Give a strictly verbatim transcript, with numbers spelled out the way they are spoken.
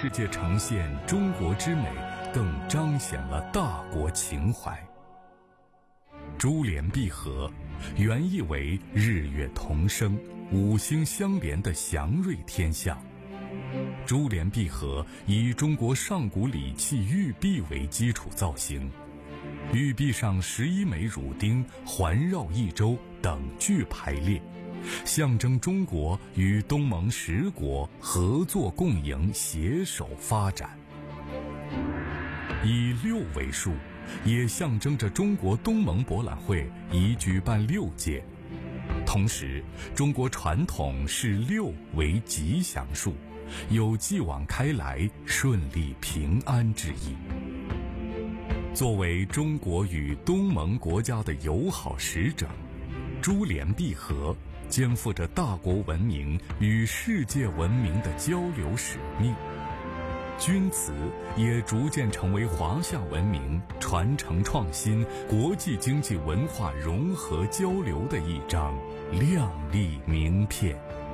世界呈现中国之美，更彰显了大国情怀。珠联璧合，原意为日月同生、五星相连的祥瑞天象。珠联璧合以中国上古礼器玉璧为基础造型，玉璧上十一枚乳钉环绕一周，等距排列，象征中国与东盟十国合作共赢、携手发展。以六为数，也象征着中国东盟博览会已举办六届。同时，中国传统视六为吉祥数，有继往开来、顺利平安之意。作为中国与东盟国家的友好使者，珠联璧合肩负着大国文明与世界文明的交流使命。钧瓷也逐渐成为华夏文明传承创新、国际经济文化融合交流的一张亮丽名片。